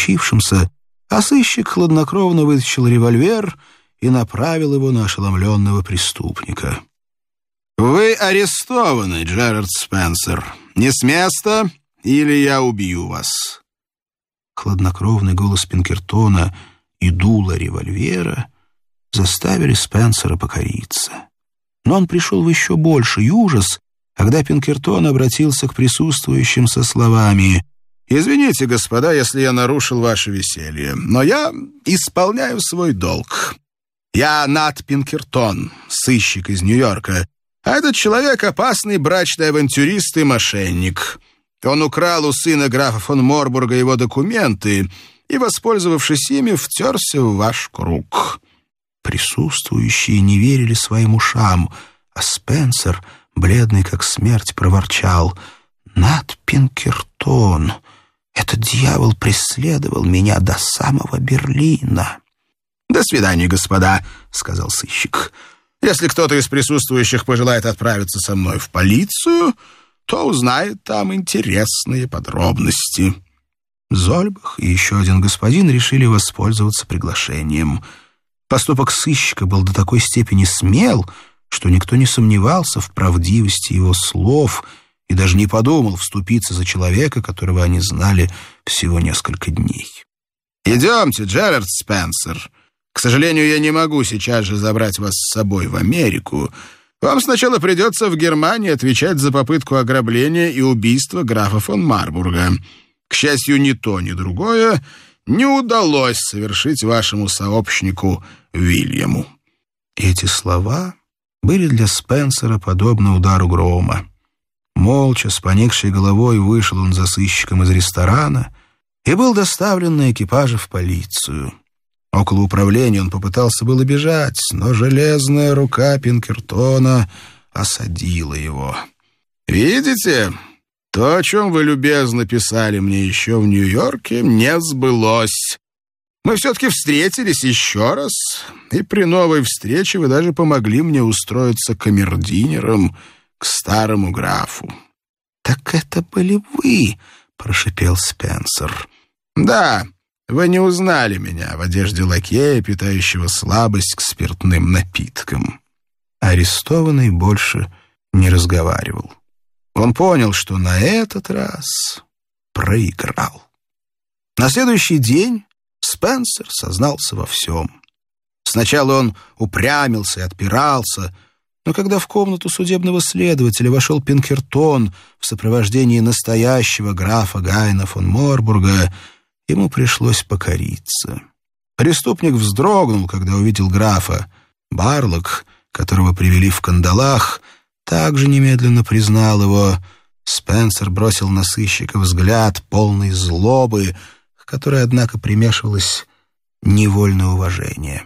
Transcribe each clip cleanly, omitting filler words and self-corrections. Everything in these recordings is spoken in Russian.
случившемся, а сыщик хладнокровно вытащил револьвер и направил его на ошеломленного преступника. «Вы арестованы, Джерард Спенсер. Не с места, или я убью вас». Хладнокровный голос Пинкертона и дуло револьвера заставили Спенсера покориться. Но он пришел в еще больший ужас, когда Пинкертон обратился к присутствующим со словами: «Извините, господа, если я нарушил ваше веселье, но я исполняю свой долг. Я Нат Пинкертон, сыщик из Нью-Йорка, а этот человек — опасный брачный авантюрист и мошенник. Он украл у сына графа фон Морбурга его документы и, воспользовавшись ими, втерся в ваш круг». Присутствующие не верили своим ушам, а Спенсер, бледный как смерть, проворчал: «Нат Пинкертон, этот дьявол преследовал меня до самого Берлина». «До свидания, господа», — сказал сыщик. «Если кто-то из присутствующих пожелает отправиться со мной в полицию, то узнает там интересные подробности». Зольбах и еще один господин решили воспользоваться приглашением. Поступок сыщика был до такой степени смел, что никто не сомневался в правдивости его слов и даже не подумал вступиться за человека, которого они знали всего несколько дней. «Идемте, Джерард Спенсер. К сожалению, я не могу сейчас же забрать вас с собой в Америку. Вам сначала придется в Германии отвечать за попытку ограбления и убийства графа фон Марбурга. К счастью, ни то, ни другое не удалось совершить вашему сообщнику Вильяму». Эти слова были для Спенсера подобны удару грома. Молча, с поникшей головой, вышел он за сыщиком из ресторана и был доставлен на экипаже в полицию. Около управления он попытался было бежать, но железная рука Пинкертона осадила его. «Видите, то, о чем вы любезно писали мне еще в Нью-Йорке, не сбылось. Мы все-таки встретились еще раз, и при новой встрече вы даже помогли мне устроиться камердинером к старому графу». «Так это были вы», — прошипел Спенсер. «Да, вы не узнали меня в одежде лакея, питающего слабость к спиртным напиткам». Арестованный больше не разговаривал. Он понял, что на этот раз проиграл. На следующий день Спенсер сознался во всем. Сначала он упрямился и отпирался, но когда в комнату судебного следователя вошел Пинкертон в сопровождении настоящего графа Гайна фон Морбурга, ему пришлось покориться. Преступник вздрогнул, когда увидел графа. Барлок, которого привели в кандалах, также немедленно признал его. Спенсер бросил на сыщика взгляд, полный злобы, к которой, однако, примешивалось невольное уважение.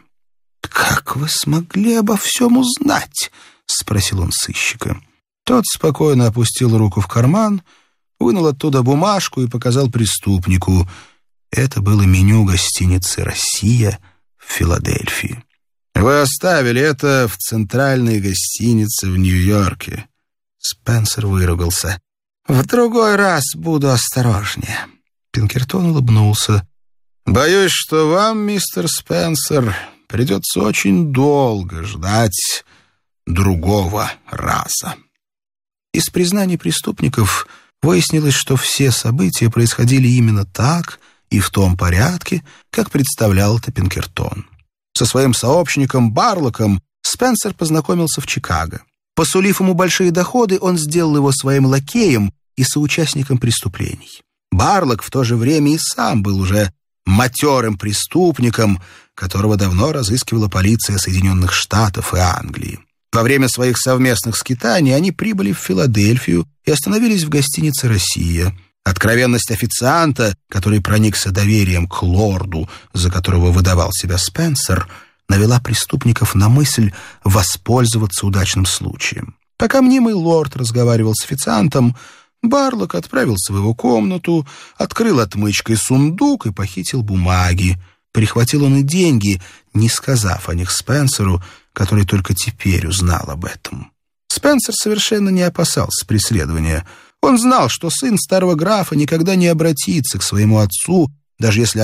«Как вы смогли обо всем узнать?» — спросил он сыщика. Тот спокойно опустил руку в карман, вынул оттуда бумажку и показал преступнику. Это было меню гостиницы «Россия» в Филадельфии. «Вы оставили это в центральной гостинице в Нью-Йорке». Спенсер выругался. «В другой раз буду осторожнее». Пинкертон улыбнулся. «Боюсь, что вам, мистер Спенсер, придется очень долго ждать другого раза». Из признаний преступников выяснилось, что все события происходили именно так и в том порядке, как представлял это Пинкертон. Со своим сообщником Барлоком Спенсер познакомился в Чикаго. Посулив ему большие доходы, он сделал его своим лакеем и соучастником преступлений. Барлок в то же время и сам был уже матерым преступником, которого давно разыскивала полиция Соединенных Штатов и Англии. Во время своих совместных скитаний они прибыли в Филадельфию и остановились в гостинице «Россия». Откровенность официанта, который проникся доверием к лорду, за которого выдавал себя Спенсер, навела преступников на мысль воспользоваться удачным случаем. Пока мнимый лорд разговаривал с официантом, Барлок отправился в его комнату, открыл отмычкой сундук и похитил бумаги. Прихватил он и деньги, не сказав о них Спенсеру, который только теперь узнал об этом. Спенсер совершенно не опасался преследования. Он знал, что сын старого графа никогда не обратится к своему отцу, даже если